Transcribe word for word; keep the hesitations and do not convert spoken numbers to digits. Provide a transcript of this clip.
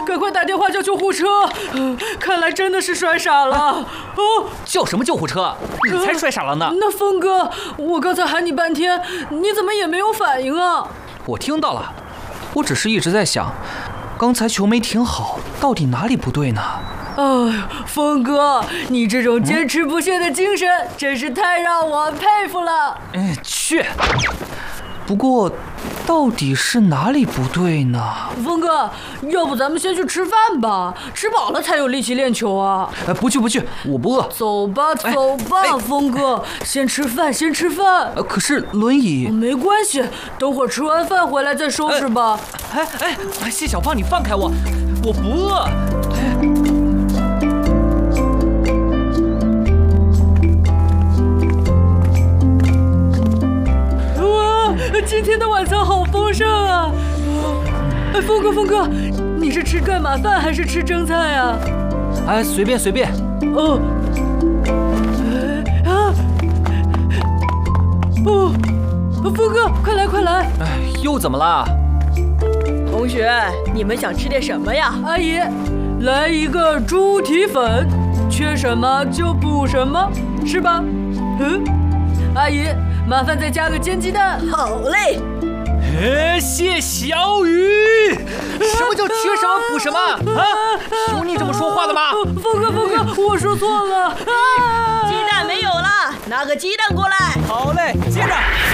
赶快打电话叫救护车！看来真的是摔傻了。哦， 叫什么救护车？你才摔傻了呢！ 那峰哥，我刚才喊你半天，你怎么也没有反应啊？ 我听到了，我只是一直在想，刚才球没停好，到底哪里不对呢？ 哎呀，峰哥，你这种坚持不懈的精神，嗯、真是太让我佩服了。 嗯，去。不过，到底是哪里不对呢？ 峰哥，要不咱们先去吃饭吧，吃饱了才有力气练球啊。 哎，不去不去，我不饿。 走吧走吧，哎、峰哥，先吃饭先吃饭。 呃，可是轮椅…… 没关系，等会儿吃完饭回来再收拾吧。 哎哎哎，谢小胖，你放开我，我不饿。哎今天的晚餐好丰盛啊！哎，峰哥，峰哥，你是吃盖码饭还是吃蒸菜啊？ 哎，随便随便。 哦，哎啊，哦，峰哥，快来快来！ 哎，又怎么了？ 同学，你们想吃点什么呀？ 阿姨，来一个猪蹄粉，缺什么就补什么，是吧？嗯，阿姨。麻烦再加个煎鸡蛋。 好嘞。 哎，谢小雨。什么叫缺什么补什么啊？有你这么说话的吗？ 峰哥，峰哥，我说错了。啊！ 鸡蛋没有了，拿个鸡蛋过来。 好嘞，接着。